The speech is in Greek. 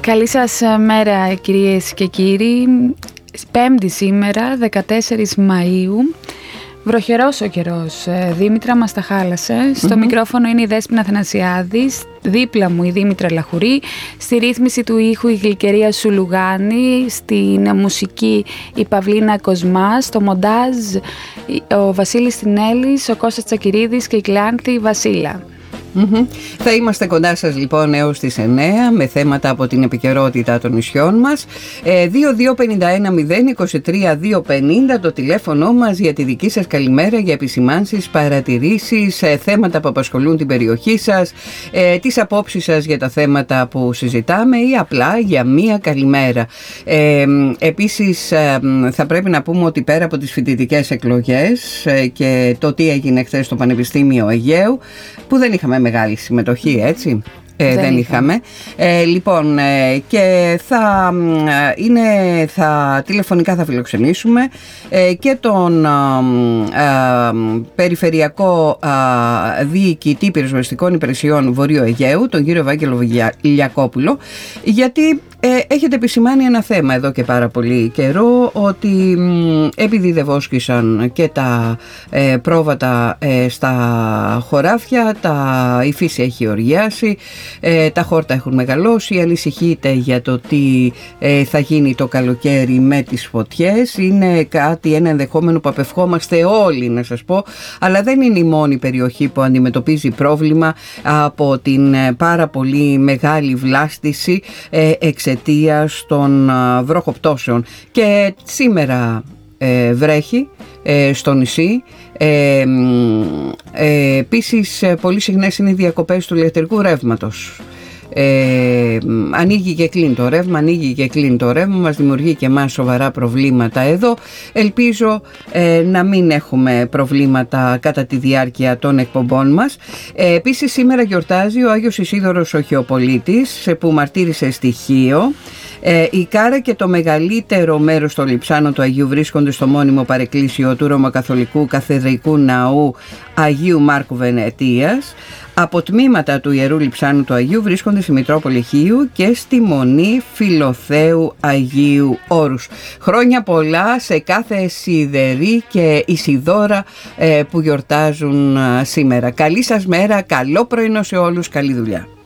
Καλή σας μέρα, κυρίες και κύριοι. Πέμπτη σήμερα, 14 Μαΐου. Βροχερός ο καιρός, Δήμητρα, μας τα χάλασε. Στο μικρόφωνο είναι η Δέσποινα Αθανασιάδης, δίπλα μου η Δήμητρα Λαχουρή, στη ρύθμιση του ήχου η Γλυκερία Σουλουγάνη, στην μουσική η Παυλίνα Κοσμά, στο μοντάζ ο Βασίλης Τινέλης, ο Κώστας Τσακυρίδης και η Κλάντη Βασίλα. Θα είμαστε κοντά σας λοιπόν έως τις 9 με θέματα από την επικαιρότητα των νησιών μας. 2251-023-250 το τηλέφωνο μας για τη δική σας καλημέρα, για επισημάνσεις, παρατηρήσεις, θέματα που απασχολούν την περιοχή σας, τις απόψεις σας για τα θέματα που συζητάμε ή απλά για μία καλημέρα. Επίσης θα πρέπει να πούμε ότι πέρα από τις φοιτητικές εκλογές και το τι έγινε χθες στο Πανεπιστήμιο Αιγαίου, που δεν είχαμε μεγάλη συμμετοχή, έτσι. Δεν είχαμε. Λοιπόν, και τηλεφωνικά θα φιλοξενήσουμε και τον Περιφερειακό Διοικητή Πυροσβεστικών Υπηρεσιών Βορείου Αιγαίου, τον κύριο Ευάγγελο Λιακόπουλο, γιατί έχετε επισημάνει ένα θέμα εδώ και πάρα πολύ καιρό, ότι επειδή δεν βόσκησαν και τα πρόβατα στα χωράφια, η φύση έχει οριάσει, τα χόρτα έχουν μεγαλώσει, ανησυχείτε για το τι θα γίνει το καλοκαίρι με τις φωτιές. Είναι ένα ενδεχόμενο που απευχόμαστε όλοι, να σας πω, αλλά δεν είναι η μόνη περιοχή που αντιμετωπίζει πρόβλημα από την πάρα πολύ μεγάλη βλάστηση εξαιτίας των βροχοπτώσεων. Και σήμερα βρέχει στο νησί. Επίσης πολύ συχνές είναι οι διακοπές του ηλεκτρικού ρεύματος. Ανοίγει και κλείνει το ρεύμα, μας δημιουργεί και εμάς σοβαρά προβλήματα εδώ. Ελπίζω να μην έχουμε προβλήματα κατά τη διάρκεια των εκπομπών μας. Επίσης σήμερα γιορτάζει ο Άγιος Ισίδωρος ο Χιοπολίτης, που μαρτύρησε στη Χίο. Η Κάρα και το μεγαλύτερο μέρος των λειψάνων του Αγίου βρίσκονται στο μόνιμο παρεκκλήσιο του Ρωμακαθολικού Καθεδρικού Ναού Αγίου Μάρκου Βενετίας. Από τμήματα του Ιερού Λειψάνου του Αγίου βρίσκονται στη Μητρόπολη Χίου και στη Μονή Φιλοθέου Αγίου Όρους. Χρόνια πολλά σε κάθε Σιδερή και Ισιδώρα που γιορτάζουν σήμερα. Καλή σας μέρα, καλό πρωινό σε όλους, καλή δουλειά.